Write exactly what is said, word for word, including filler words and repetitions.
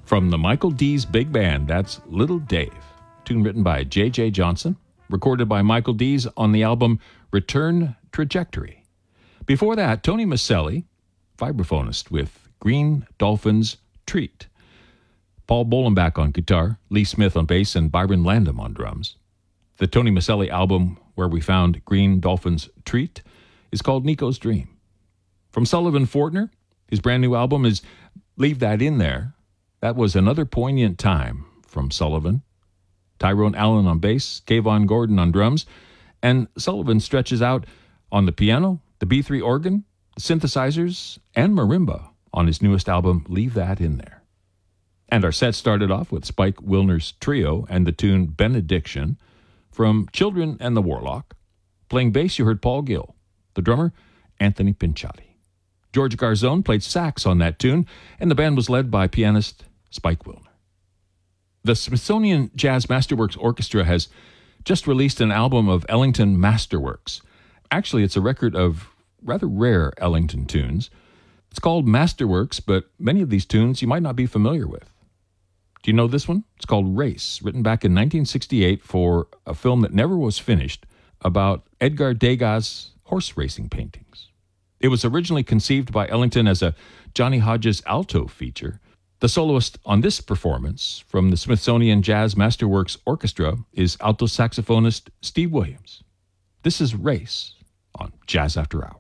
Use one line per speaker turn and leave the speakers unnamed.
From the Michael D's Big Band, that's Little Dave. Tune written by J J Johnson, recorded by Michael D's on the album Return Trajectory. Before that, Tony Maselli, vibraphonist with Green Dolphins Treat. Paul Bolenbach on guitar, Lee Smith on bass, and Byron Landam on drums. The Tony Maselli album where we found Green Dolphins Treat is called Nico's Dream. From Sullivan Fortner, his brand new album is Leave That In There. That was Another Poignant Time from Sullivan. Tyrone Allen on bass, Kayvon Gordon on drums, and Sullivan stretches out on the piano, the B three organ, the synthesizers, and marimba on his newest album, Leave That In There. And our set started off with Spike Wilner's trio and the tune Benediction from Children and the Warlock. Playing bass, you heard Paul Gill. The drummer, Anthony Pinciotti. George Garzone played sax on that tune, and the band was led by pianist Spike Wilner. The Smithsonian Jazz Masterworks Orchestra has just released an album of Ellington Masterworks. Actually, it's a record of rather rare Ellington tunes. It's called Masterworks, but many of these tunes you might not be familiar with. Do you know this one? It's called Race, written back in nineteen sixty-eight for a film that never was finished about Edgar Degas' horse racing paintings. It was originally conceived by Ellington as a Johnny Hodges alto feature. The soloist on this performance from the Smithsonian Jazz Masterworks Orchestra is alto saxophonist Steve Williams. This is Race on Jazz After Hours.